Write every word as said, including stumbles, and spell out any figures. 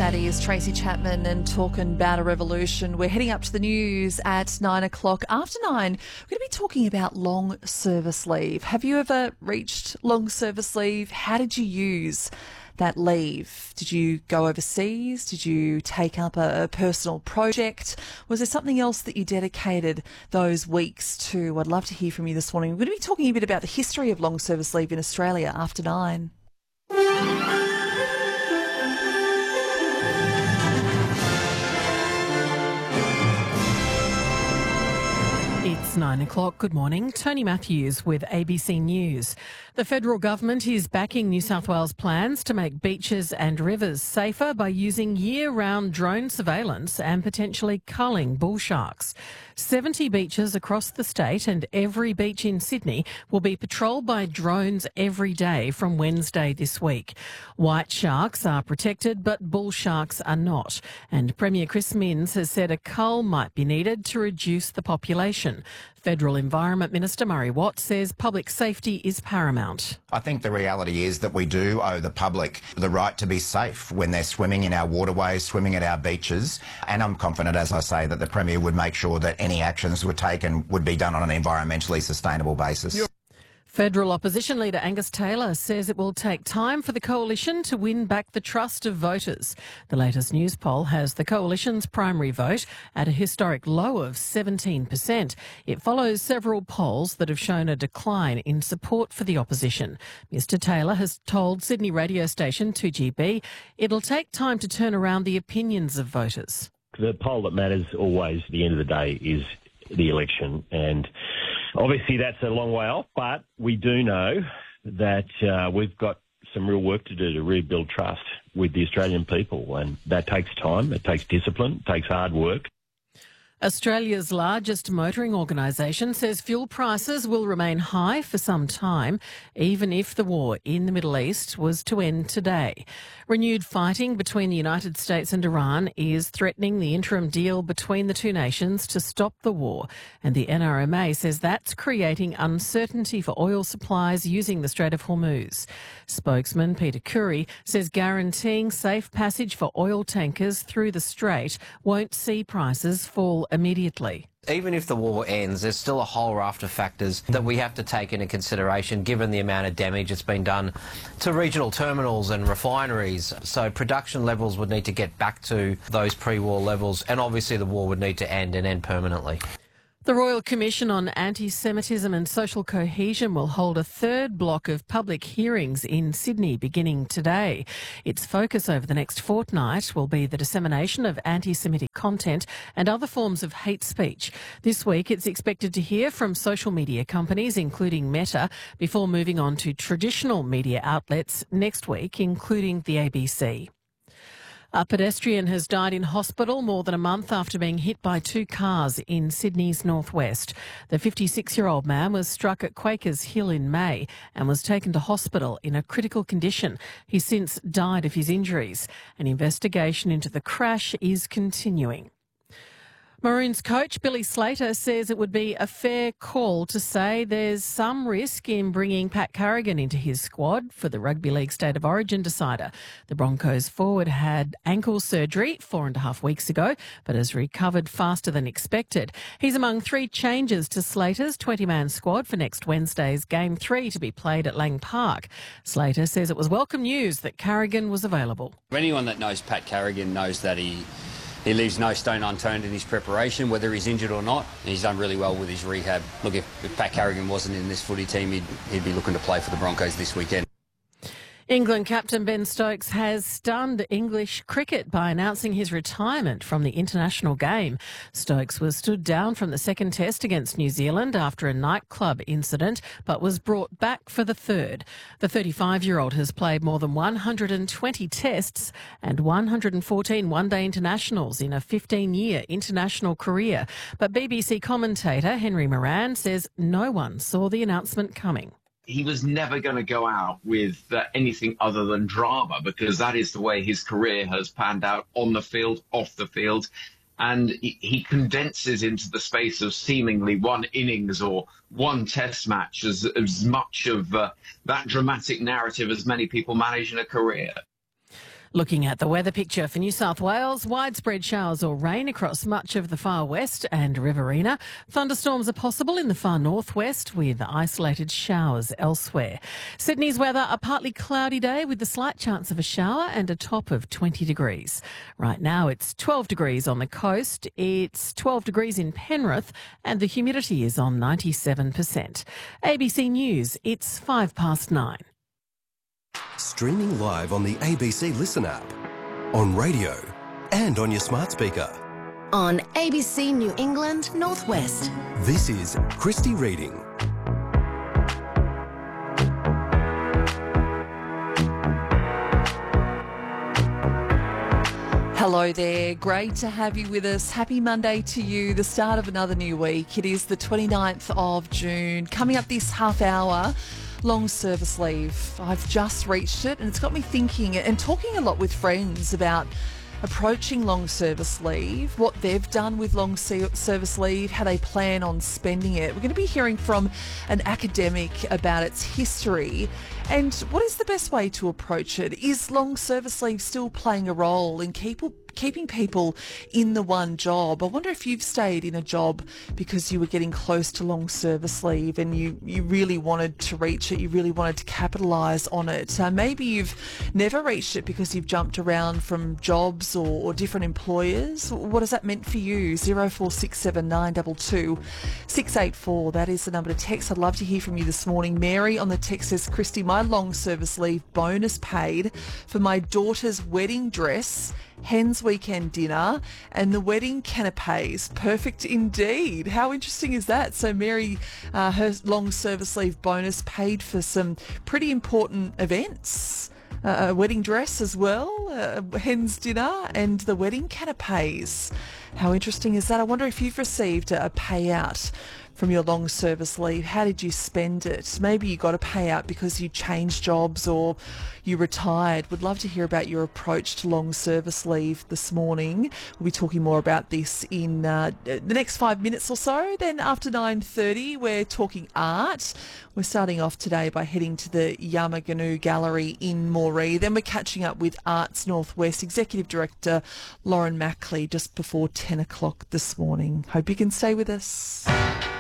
That is Tracy Chapman and talking about a revolution. We're heading up to the news at nine o'clock. After nine, we're going to be talking about long service leave. Have you ever reached long service leave? How did you use that leave? Did you go overseas? Did you take up a, a personal project? Was there something else that you dedicated those weeks to? I'd love to hear from you this morning. We're going to be talking a bit about the history of long service leave in Australia after nine. It's nine o'clock. Good morning. Tony Matthews with A B C News. The federal government is backing New South Wales plans to make beaches and rivers safer by using year-round drone surveillance and potentially culling bull sharks. seventy beaches across the state and every beach in Sydney will be patrolled by drones every day from Wednesday this week. White sharks are protected, but bull sharks are not. And Premier Chris Minns has said a cull might be needed to reduce the population. Federal Environment Minister Murray Watt says public safety is paramount. I think the reality is that we do owe the public the right to be safe when they're swimming in our waterways, swimming at our beaches. And I'm confident, as I say, that the Premier would make sure that any actions were taken would be done on an environmentally sustainable basis. Federal Opposition Leader Angus Taylor says it will take time for the Coalition to win back the trust of voters. The latest news poll has the Coalition's primary vote at a historic low of seventeen percent. It follows several polls that have shown a decline in support for the opposition. Mr Taylor has told Sydney radio station two G B it'll take time to turn around the opinions of voters. The poll that matters always at the end of the day is the election, and obviously that's a long way off, but we do know that uh, we've got some real work to do to rebuild trust with the Australian people, and that takes time, it takes discipline, it takes hard work. Australia's largest motoring organisation says fuel prices will remain high for some time, even if the war in the Middle East was to end today. Renewed fighting between the United States and Iran is threatening the interim deal between the two nations to stop the war, and the N R M A says that's creating uncertainty for oil supplies using the Strait of Hormuz. Spokesman Peter Curry says guaranteeing safe passage for oil tankers through the strait won't see prices fall immediately. Even if the war ends, there's still a whole raft of factors that we have to take into consideration given the amount of damage that's been done to regional terminals and refineries. So production levels would need to get back to those pre-war levels, and obviously the war would need to end and end permanently. The Royal Commission on Anti-Semitism and Social Cohesion will hold a third block of public hearings in Sydney beginning today. Its focus over the next fortnight will be the dissemination of anti-Semitic content and other forms of hate speech. This week it's expected to hear from social media companies, including Meta, before moving on to traditional media outlets next week, including the A B C. A pedestrian has died in hospital more than a month after being hit by two cars in Sydney's northwest. The fifty-six-year-old man was struck at Quakers Hill in May and was taken to hospital in a critical condition. He's since died of his injuries. An investigation into the crash is continuing. Maroons coach Billy Slater says it would be a fair call to say there's some risk in bringing Pat Carrigan into his squad for the Rugby League State of Origin decider. The Broncos forward had ankle surgery four and a half weeks ago, but has recovered faster than expected. He's among three changes to Slater's twenty-man squad for next Wednesday's Game three to be played at Lang Park. Slater says it was welcome news that Carrigan was available. Anyone that knows Pat Carrigan knows that he He leaves no stone unturned in his preparation, whether he's injured or not. He's done really well with his rehab. Look, if, if Pat Carrigan wasn't in this footy team, he'd, he'd be looking to play for the Broncos this weekend. England captain Ben Stokes has stunned English cricket by announcing his retirement from the international game. Stokes was stood down from the second test against New Zealand after a nightclub incident, but was brought back for the third. The thirty-five-year-old has played more than one hundred twenty tests and one hundred fourteen one-day internationals in a fifteen-year international career. But B B C commentator Henry Moran says no one saw the announcement coming. He was never going to go out with uh, anything other than drama, because that is the way his career has panned out on the field, off the field. And he, he condenses into the space of seemingly one innings or one test match as, as much of uh, that dramatic narrative as many people manage in a career. Looking at the weather picture for New South Wales, widespread showers or rain across much of the far west and Riverina. Thunderstorms are possible in the far northwest with isolated showers elsewhere. Sydney's weather, a partly cloudy day with a slight chance of a shower and a top of twenty degrees. Right now it's twelve degrees on the coast, it's twelve degrees in Penrith and the humidity is on ninety-seven percent. A B C News, it's five past nine. Streaming live on the A B C Listen app, on radio and on your smart speaker. On A B C New England Northwest. This is Christy Reading. Hello there, great to have you with us. Happy Monday to you, the start of another new week. It is the twenty-ninth of June. Coming up this half hour, long service leave. I've just reached it and it's got me thinking and talking a lot with friends about approaching long service leave, what they've done with long service leave, how they plan on spending it. We're going to be hearing from an academic about its history and what is the best way to approach it. Is long service leave still playing a role in people keeping people in the one job? I wonder if you've stayed in a job because you were getting close to long service leave and you, you really wanted to reach it, you really wanted to capitalise on it. Uh, maybe you've never reached it because you've jumped around from jobs or, or different employers. What has that meant for you? zero four six seven nine two two six eight four, that is the number to text. I'd love to hear from you this morning. Mary on the text says, Christy, my long service leave bonus paid for my daughter's wedding dress, hen's weekend dinner and the wedding canapes. Perfect indeed. How interesting is that? So Mary, uh, her long service leave bonus paid for some pretty important events. Uh, a wedding dress as well, uh, hen's dinner and the wedding canapes. How interesting is that? I wonder if you've received a payout from your long service leave. How did you spend it? Maybe you got a payout because you changed jobs or you retired. Would love to hear about your approach to long service leave this morning. We'll be talking more about this in uh, the next five minutes or so. Then after nine thirty, we're talking art. We're starting off today by heading to the Yamaganu Gallery in Moree. Then we're catching up with Arts Northwest Executive Director Lauren Mackley just before ten o'clock this morning. Hope you can stay with us.